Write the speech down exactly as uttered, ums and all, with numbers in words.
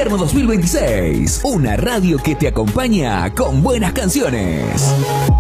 invierno dos mil veintiséis. Una radio que te acompaña con buenas canciones.